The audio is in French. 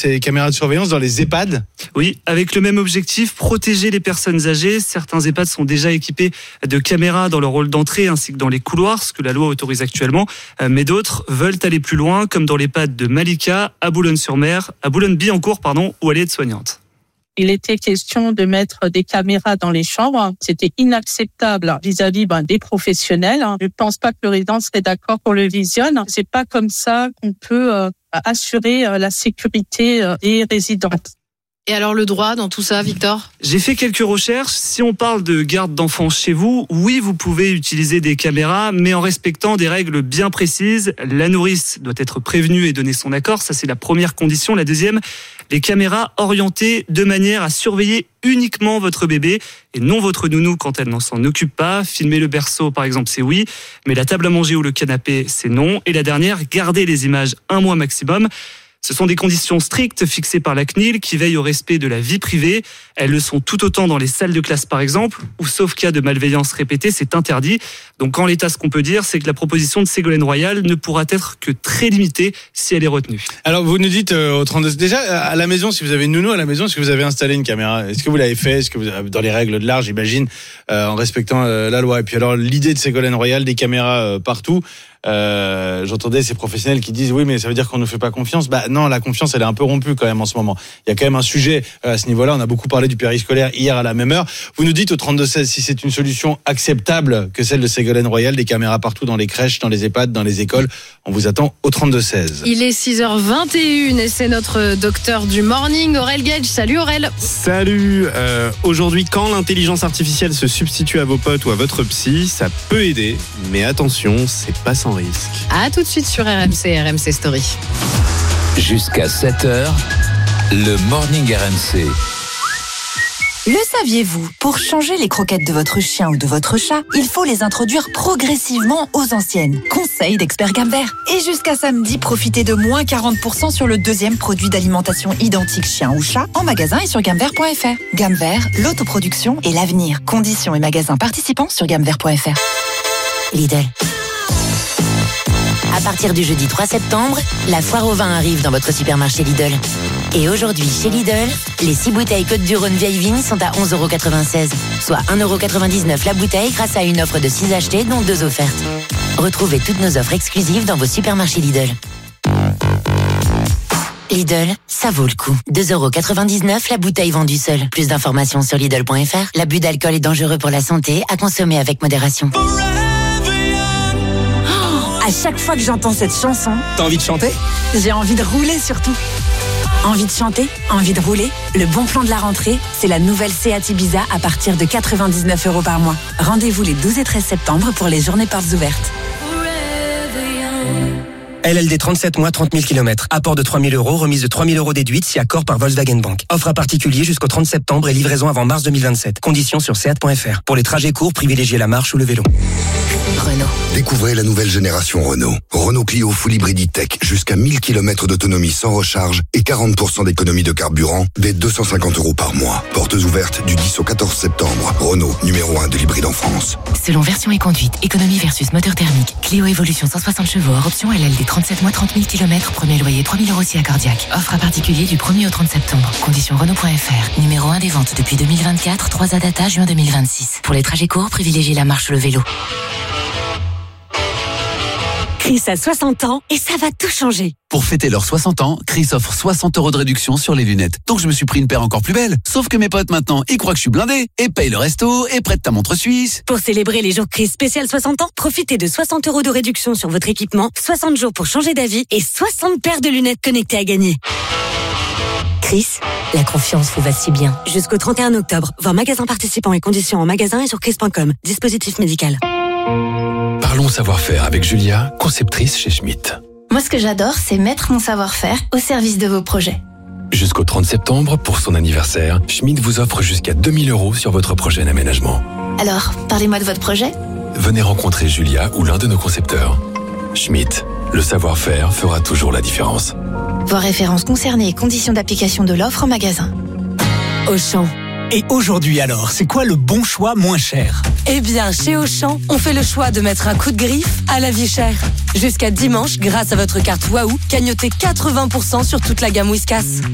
ces caméras de surveillance dans les EHPAD ? Oui, avec le même objectif, protéger les personnes âgées. Certains EHPAD sont déjà équipés de caméras dans leur hall d'entrée ainsi que dans les couloirs, ce que la loi autorise actuellement. Mais d'autres veulent aller plus loin, comme dans l'EHPAD de Malika, à Boulogne-sur-Mer, à Boulogne-Billancourt, où elle est aide-soignante. Il était question de mettre des caméras dans les chambres. C'était inacceptable vis-à-vis des professionnels. Je ne pense pas que le résident serait d'accord pour le visionne. C'est pas comme ça qu'on peut assurer la sécurité des résidents. Et alors le droit dans tout ça, Victor ? J'ai fait quelques recherches. Si on parle de garde d'enfants chez vous, oui, vous pouvez utiliser des caméras, mais en respectant des règles bien précises. La nourrice doit être prévenue et donner son accord. Ça, c'est la première condition. La deuxième, les caméras orientées de manière à surveiller uniquement votre bébé et non votre nounou quand elle n'en s'en occupe pas. Filmer le berceau, par exemple, c'est oui, mais la table à manger ou le canapé, c'est non. Et la dernière, garder les images 1 mois maximum. Ce sont des conditions strictes fixées par la CNIL qui veillent au respect de la vie privée. Elles le sont tout autant dans les salles de classe, par exemple, où sauf cas de malveillance répétée, c'est interdit. Donc en l'état, ce qu'on peut dire, c'est que la proposition de Ségolène Royal ne pourra être que très limitée si elle est retenue. Alors vous nous dites au 32, déjà à la maison, si vous avez une nounou à la maison, est-ce que vous avez installé une caméra ? Est-ce que vous l'avez fait ? Est-ce que vous, dans les règles de l'art, j'imagine, en respectant la loi ? Et puis alors l'idée de Ségolène Royal, des caméras partout. J'entendais ces professionnels qui disent oui mais ça veut dire qu'on ne fait pas confiance. Bah non, la confiance elle est un peu rompue quand même en ce moment. Il y a quand même un sujet à ce niveau-là. On a beaucoup parlé du périscolaire hier à la même heure. Vous nous dites au 32-16 si c'est une solution acceptable que celle de Ségolène Royal, des caméras partout dans les crèches, dans les EHPAD, dans les écoles. On vous attend au 32-16. Il est 6h21 et c'est notre docteur du morning, Aurel Gage. Salut Aurel. Salut. Aujourd'hui, quand l'intelligence artificielle se substitue à vos potes ou à votre psy, ça peut aider, mais attention, c'est pas sans risque. À tout de suite sur RMC Story. Jusqu'à 7h, le Morning RMC. Le saviez-vous ? Pour changer les croquettes de votre chien ou de votre chat, il faut les introduire progressivement aux anciennes. Conseil d'expert Gamme Vert. Et jusqu'à samedi, profitez de moins 40% sur le deuxième produit d'alimentation identique chien ou chat en magasin et sur gammevert.fr. Gamme Vert, l'autoproduction et l'avenir. Conditions et magasins participants sur gammevert.fr. Lidl. À partir du jeudi 3 septembre, la foire au vin arrive dans votre supermarché Lidl. Et aujourd'hui, chez Lidl, les 6 bouteilles Côtes-du-Rhône vieille vigne sont à 11,96 €, soit 1,99 € la bouteille grâce à une offre de 6 achetés, dont 2 offertes. Retrouvez toutes nos offres exclusives dans vos supermarchés Lidl. Lidl, ça vaut le coup. 2,99 € la bouteille vendue seule. Plus d'informations sur Lidl.fr. L'abus d'alcool est dangereux pour la santé, à consommer avec modération. À chaque fois que j'entends cette chanson, t'as envie de chanter ? J'ai envie de rouler surtout. Envie de chanter, envie de rouler. Le bon plan de la rentrée, c'est la nouvelle Seat Ibiza à partir de 99 € par mois. Rendez-vous les 12 et 13 septembre pour les journées portes ouvertes. LLD 37 mois, 30 000 km. Apport de 3 000 €, remise de 3 000 € déduite si accord par Volkswagen Bank. Offre à particulier jusqu'au 30 septembre et livraison avant mars 2027. Conditions sur seat.fr. Pour les trajets courts, privilégiez la marche ou le vélo. Renault. Découvrez la nouvelle génération Renault. Renault Clio Full Hybrid E-Tech, jusqu'à 1000 km d'autonomie sans recharge et 40% d'économie de carburant dès 250 € par mois. Portes ouvertes du 10 au 14 septembre. Renault, numéro 1 de l'hybride en France. Selon version et conduite, économie versus moteur thermique. Clio Evolution 160 chevaux, hors option LLD 37 mois, 30 000 km, premier loyer 3 000 € si accordiaque. Offre à particulier du 1er au 30 septembre. Conditions Renault.fr. Numéro 1 des ventes depuis 2024, 3 data juin 2026. Pour les trajets courts, privilégiez la marche ou le vélo. Chris a 60 ans et ça va tout changer. Pour fêter leurs 60 ans, Chris offre 60 € de réduction sur les lunettes. Donc je me suis pris une paire encore plus belle. Sauf que mes potes maintenant, ils croient que je suis blindé et payent le resto et prêtent ta montre suisse. Pour célébrer les jours Chris spécial 60 ans, profitez de 60 € de réduction sur votre équipement, 60 jours pour changer d'avis et 60 paires de lunettes connectées à gagner. Chris, la confiance vous va si bien. Jusqu'au 31 octobre, voir magasins participants et conditions en magasin et sur chris.com. Dispositif médical. Parlons savoir-faire avec Julia, conceptrice chez Schmitt. Moi, ce que j'adore, c'est mettre mon savoir-faire au service de vos projets. Jusqu'au 30 septembre, pour son anniversaire, Schmitt vous offre jusqu'à 2 000 € sur votre projet d'aménagement. Alors, parlez-moi de votre projet. Venez rencontrer Julia ou l'un de nos concepteurs. Schmitt, le savoir-faire fera toujours la différence. Voir références concernées et conditions d'application de l'offre en magasin. Auchan. Et aujourd'hui alors, c'est quoi le bon choix moins cher ? Eh bien, chez Auchan, on fait le choix de mettre un coup de griffe à la vie chère. Jusqu'à dimanche, grâce à votre carte Waouh, cagnotez 80% sur toute la gamme Whiskas.